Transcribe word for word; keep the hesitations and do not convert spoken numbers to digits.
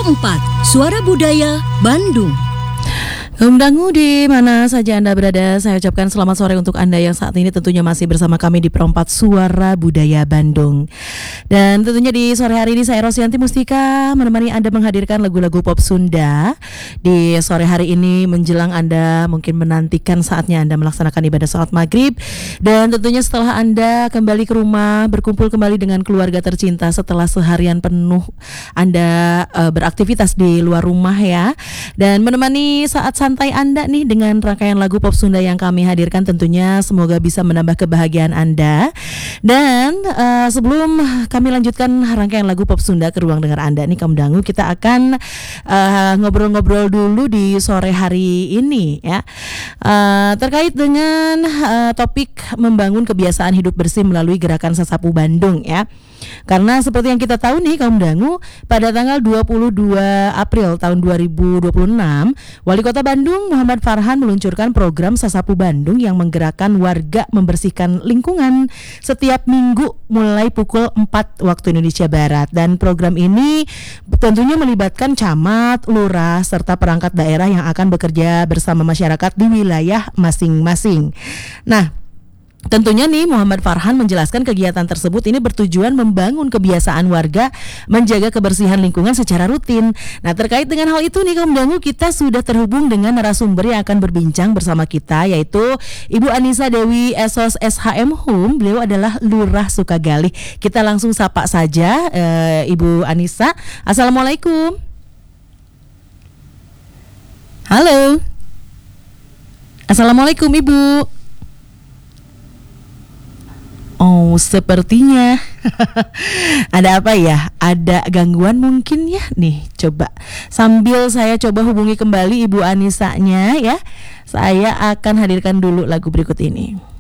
empat Suara Budaya Bandung. Kaum dangu di mana saja Anda berada, saya ucapkan selamat sore untuk Anda yang saat ini tentunya masih bersama kami di Perempat Suara Budaya Bandung. Dan tentunya di sore hari ini saya Rosianti Mustika menemani Anda menghadirkan lagu-lagu pop Sunda. Di sore hari ini menjelang Anda mungkin menantikan saatnya Anda melaksanakan ibadah sholat maghrib. Dan tentunya setelah Anda kembali ke rumah, berkumpul kembali dengan keluarga tercinta setelah seharian penuh Anda uh, beraktivitas di luar rumah ya. Dan menemani saat santai Anda nih dengan rangkaian lagu pop Sunda yang kami hadirkan, tentunya semoga bisa menambah kebahagiaan Anda. Dan uh, sebelum kami lanjutkan rangkaian lagu pop Sunda ke ruang dengar Anda nih kaum dangu, kita akan uh, ngobrol-ngobrol dulu di sore hari ini ya, uh, terkait dengan uh, topik membangun kebiasaan hidup bersih melalui gerakan Sasapu Bandung ya. Karena seperti yang kita tahu nih kaum dangu, pada tanggal dua puluh dua April tahun dua ribu dua puluh enam, Wali Kota Bandung Muhammad Farhan meluncurkan program Sasapu Bandung yang menggerakkan warga membersihkan lingkungan setiap minggu mulai pukul empat waktu Indonesia Barat. Dan program ini tentunya melibatkan camat, lurah, serta perangkat daerah yang akan bekerja bersama masyarakat di wilayah masing-masing. Nah, tentunya nih Muhammad Farhan menjelaskan kegiatan tersebut ini bertujuan membangun kebiasaan warga menjaga kebersihan lingkungan secara rutin. Nah, terkait dengan hal itu nih kaum dangu, kita sudah terhubung dengan narasumber yang akan berbincang bersama kita, yaitu Ibu Anissa Dewi Esos S H M Hum. Beliau adalah Lurah Sukagali. Kita langsung sapa saja uh, Ibu Anissa. Assalamualaikum. Halo. Assalamualaikum Ibu. Oh, sepertinya ada apa ya? Ada gangguan mungkin ya. Nih, coba sambil saya coba hubungi kembali Ibu Anissa-nya ya. Saya akan hadirkan dulu lagu berikut ini.